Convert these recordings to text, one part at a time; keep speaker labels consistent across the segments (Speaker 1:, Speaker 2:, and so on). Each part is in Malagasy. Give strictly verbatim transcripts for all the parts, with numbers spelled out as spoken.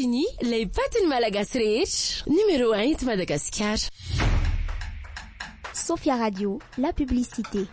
Speaker 1: Sini, les patins malagasy rehetra, numéro un eto Madagasikara.
Speaker 2: Sophia Radio, la publicité.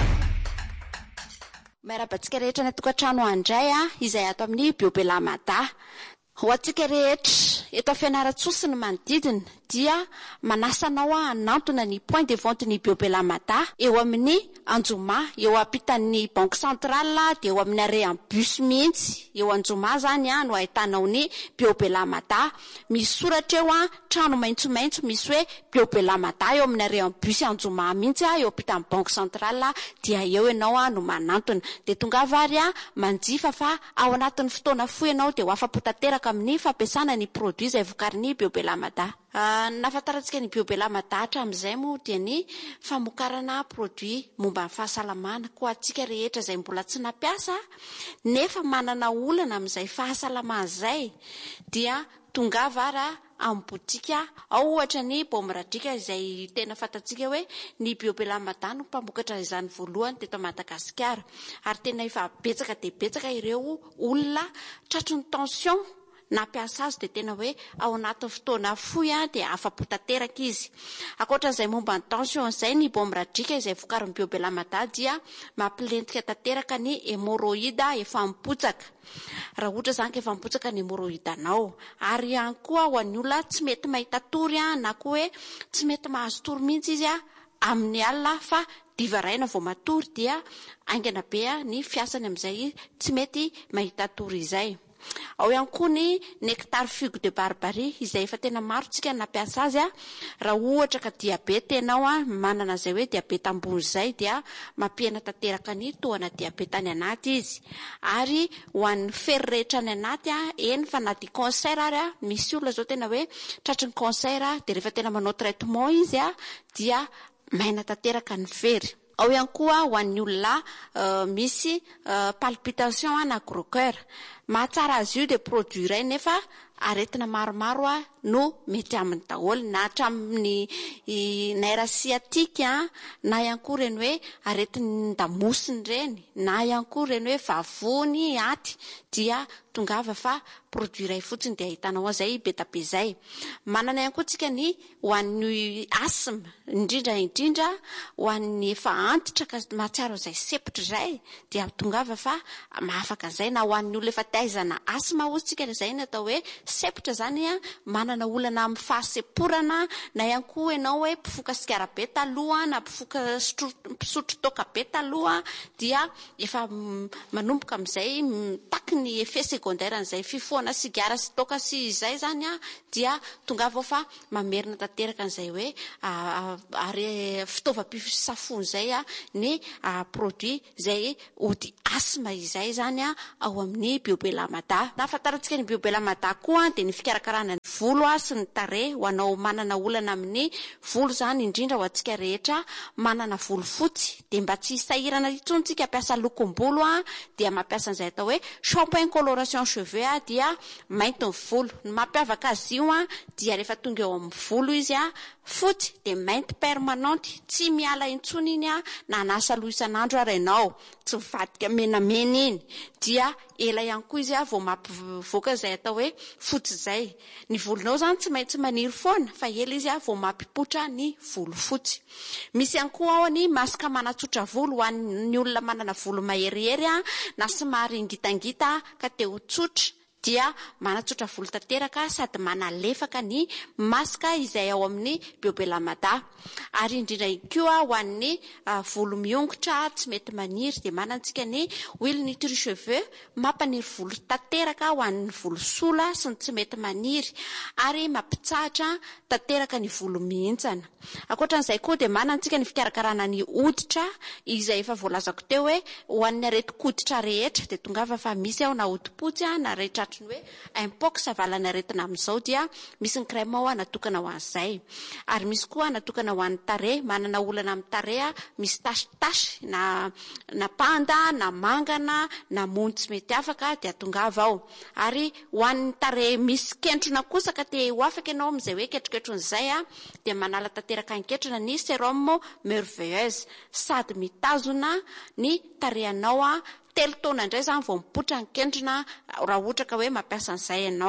Speaker 3: Marabatsika rehetra natokatrano andray a izay ato amin'ny Biobelamada. Ho atsika rehetra eto Fianarantsoa ny manodidina dia manasa anao a hanantona ny point de vente ny Biobelamada eo amin'ny Anjoma, eo ampitan'ny Banque Centrale dia eo amin'ny arean'ny bus mihitsy. Eo Anjoma zany a no ahitanao ny Biobelamada. Misy soratra eo a trano maitsomaitso misy hoe Biobelamada eo amin'ny arean'ny bus Anjoma mihitsy a eo ampitan'ny Banque Centrale dia eo ianao a no manantona. De tonga vary a manjifa fa ao anatin'ny fotoana fohy ianao dia ho afapo tanteraka amin'ny fampiasana ny produit izay vokarin'ny Biobelamada. Uh, nafantarantsika ny Biobelamada hatramin'izay moa dia ny famokarana produit momba ny fahasalamana ko atsika rehetra izay mbola tsy nampiasa nefa manana olana amin'izay fahasalamana izay dia tonga vara amin'ny botika ao ohatra ny Bomradrika izay tena fantatsika hoe ny Biobelamada no mpamokatra izany voalohany teto Madagasikara ary tena efa betsaka dia betsaka ireo olona tratry ny tension nampiasa azy dia tena hoe ao anatin'ny fotoana fohy a dia afapo tanteraka izy. Ankoatran'izay momba ny tension izay ny Bomradrika izay vokarin'ny Biobelamada dia mampilentika tanteraka ny hémorroïde efa mipotsaka. Raha ohatra zany ka efa mipotsaka ny hémorroïde anao ary ihany koa ho an'ny olona tsy mety mahita tory a na koa hoe tsy mety mahazo tory mihitsy izy a amin'ny alina fa divaraina vao matory dia aingana be ny fiasany amin'izay tsy mety mahita tory izay. Ao ihany koa ny nectar figue de barbarie izay efa tena maro tsika nampiasa azy a raha ohatra ka diabeta ianao a manana izay hoe diabeta ambony izay dia mampihena tanteraka ny tohana diabeta any anaty izy ary ho an'ny fery rehetra any anaty a eny fa na di cancer ary a misy olona zao tena hoe tratry ny cancer dia rehefa tena manao traitement izy a dia maina tanteraka ny fery. Ao ihany koa ho an'ny olona uh, misy uh, palpitation na gros cœur mahatsara azy io dia produit iray nefa aretina maromaro a no mety amin'ny daholo na hatramin'ny nerf sciatique na ihany koa ireny hoe aretin'ny damosiny ireny na ihany koa ireny hoe vavony aty dia tongava fa produit iray fotsiny dia ahitanao azay beta be zay. Manana ihany koa tsika ny ho an'ny asthme indrindra indrindra ho an'ny efa antitra ka mahatsiaro izay sepotra izay dia tongava fa mahafaka izay na ho an'ny olona efa taizana asthme ozy tsika izay natao hoe sepotra zany a manana olana amin'ny fahaseporana na ihany koa ianao hoe mpifoka sigara be taloha na mpifoka mpisotro toaka be taloha dia efa manomboka amin'izay mitaky ny effet secondaire an'izay fifohana sigara sy toaka sy izay zany a dia tonga vao fa mamerina tanteraka an'izay hoe ary fitaovam-pisafony izay a ny produit izay ody asthme izay zany a ao amin'ny Biobelamada. Nafantarantsika ny Biobelamada koa dia ny fikarakarana ny volo a sy ny tarehy ho anao manana olana amin'ny volo zany indrindra ho antsika rehetra manana volo fotsy dia mba tsy hisahirana intsony tsika hampiasa lokom-bolo a dia mampiasa an'izay atao hoe shampoing coloration cheveux a dia mainty ny volo. Ny mampiavaka azy io a dia rehefa tonga eo amin'ny volo izy a fotsy dia mainty permanente tsy miala intsony iny a na anasa loha isan'andro ary ianao tsy mivadika menamena iny dia ela ihany koa izy a vao mampivoaka izay atao hoe fotsy izay. Ny volonao zany tsy maintsy maniry foana fa ela izy a vao mampipotra ny volo fotsy. Misy ihany koa ao ny masaka manatsotra volo ho an'ny olona manana volo maherihery a na somary ngitangita ka te ho tsotra dia manatsotra volo tanteraka sady manalefaka ny masaka izay ao amin'ny Biobelamada. Ary indrindra koa ho an'ny uh, volo miongotra tsy mety maniry dia manantsika ny huile nutri cheveux mampaniry volo tanteraka ho an'ny volo sola sy ny tsy mety maniry ary mampitsahatra tanteraka ny volo mihintsana. Ankoatran'izay koa dia manantsika ny fikarakarana ny hoditra izay efa voalazako teo hoe ho an'ny areti-koditra rehetra dia tongava fa misy ao na hodipotsy na rehetra ny hoe impox avalana aretina amin'izao dia misy ny crème ao natokana ho an'izay. Ary misy koa natokana ho an'ny tarehy manana olana amin'ny tarehy misy tasy-tasy na na panda na mangana na mony tsy mety afaka dia tongava ao. Ary ho an'ny tarehy misy kentrona kosa ka te ho afaka ianao amin'izay hoe ketroketronyizay a dia manala tanteraka anketrona ny sérum merveilleuse sady mitazona ny tarehinao a telo taona indray zany vao mipotra ny kendrina raha ohatra ka hoe mampiasa an'izay ianao.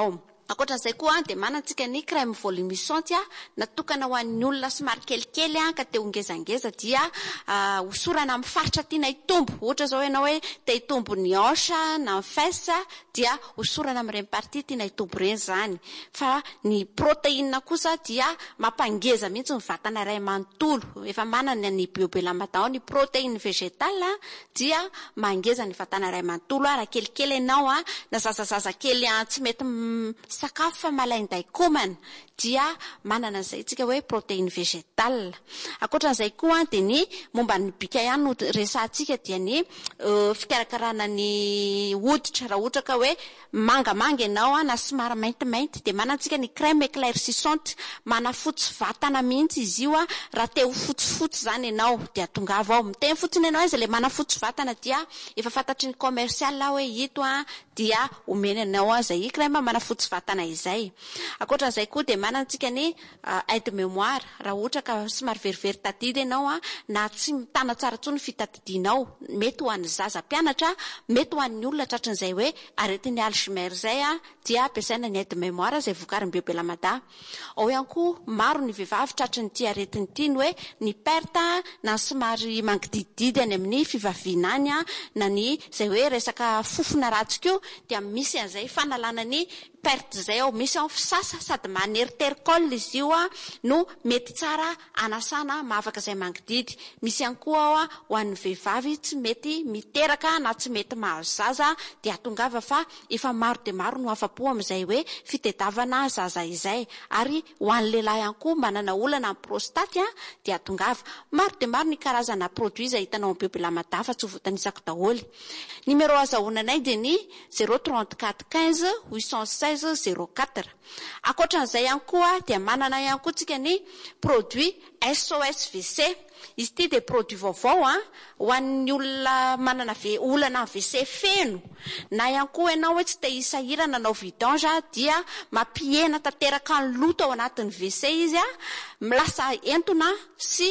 Speaker 3: Akoatran'izay koa dia manantsika ny crème volumisante natokana ho an'ny olona somary kelikely ka te hongezangeza dia hosorana amin'ny faritra tiana hitombo. Ohatra zao ianao hoe te hitombo ny hanche na ny fesse dia hosorana amin'ireny partie tiana hitombo ireny zany. Fa ny protéine kosa dia mampangeza mihitsy ny vatana iray manontolo. Efa manana ny biobelamata ny protéine végétale dia mangeza ny vatana iray manontolo. Raha kelikely ianao na zazazaza kely tsy mety sakafo fa malainday komana dia manana an'izay tsika hoe protéine végétale. Akoatran'izay koa dia ny momba ny bika ihany no resahantsika dia ny fikarakarana ny hoditra. Raha ohatra ka hoe mangamanga ianao na somary maintimainty dia manantsika ny crème éclaircissante, manafotsy vatana mihitsy izy io raha te ho fotsifotsy zany ianao dia tongava ao miteny fotsiny ianao izy le manafotsy vatana dia efa fantatry ny commercial hoe ito dia omena anao izay crème manafotsy vatana izay. Akoatran'izay koa dia manantsika ny aide mémoire. Raha ohatra ka somary verivery tadidy ianao na tsy mitana tsara tsony fitadidinao, mety ho an'ny zaza mpianatra, mety ho an'ny olona tratran'izay hoe aretin'ny Alzheimer zay dia ampiasaina ny aide mémoire izay vokarin'ny biobelamada. Ao ihany koa maro ny vehivavy tratran'ny ity aretiny ity ny hoe ny perte na somary mangidididy any amin'ny fivaviana any na ny izay hoe resaka fofona ratsika dia misy an'izay fanalana ny perte zay ao, misy ao fisasa sady maneritericole izy io no mety tsara anasana mahavaka izay mangididy. Misy ihany koa ao ho an'ny vehivavy tsy mety miteraka na tsy mety mahazo zaza dia tongava fa efa maro dia maro no afa-po amin'izay hoe fitediavana zaza izay. Ary ho an'ny lehilahy ihany koa manana olana amin'ny prostate dia tongava. Maro dia maro ny karazana produit izay hitanao amin'ny biobelamada fa tsy ho voatanisako daholo. Numéro azahoananay dia ny zéro trente-quatre quinze huit cent seize zéro quatre. Akoatran'izay ihany koa dia manana ihany koa tsika ny produit S O S V C. Izy ity dia produit vaovao ho an'ny olona manana olana V C feno na ihany koa ianao hoe tsy te hisahirana nanao vidange dia mampihena tanteraka ny loto ao anatin'ny V C izy milasa entona sy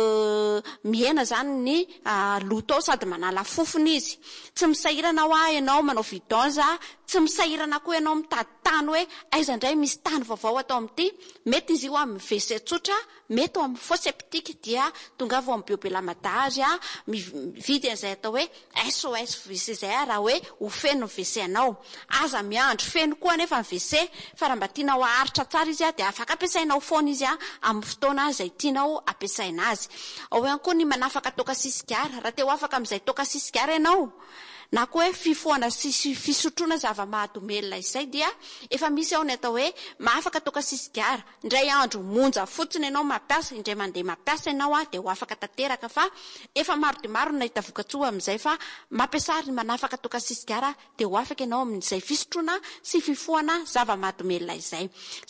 Speaker 3: mihena zany ny loto ao sady manala fofona izy. Tsy misahirana ho ianao manao vidange, tsy misahirana koa ianao mitady tany hoe aiza indray misy tany vaovao atao amin'ity. Mety izy io amin'ny V C tsotra, mety amin'ny fosse septique dia tongava amin'ny biobelamada azy mividy an'izay atao hoe S O S V C zay raha hoe ho feno ny V C anao. Aza miandro feno koa nefa ny V C fa raha mba tianao haharitra tsara izy dia afaka ampiasainao foana izy amin'ny fotoana izay tianao ampiasaina azy. Ao ihany koa ny manafaka toaka sisigara. Raha te ho afaka amin'izay toaka sisigara ianao na koa hoe fifoana sy fisotroana zava-mahadomelina izay dia efa misy ao ny atao hoe mahafaka toaka sisigara. Indray andro monja fotsiny ianao mampiasa, indray mandeha mampiasa ianao dia ho afaka tanteraka fa efa maro dia maro nahita vokatsoa amin'izay fa mampiasa ny manafaka toaka sisigara dia ho afaka ianao amin'izay fisotroana sy fifoana zava-mahadomelina izay.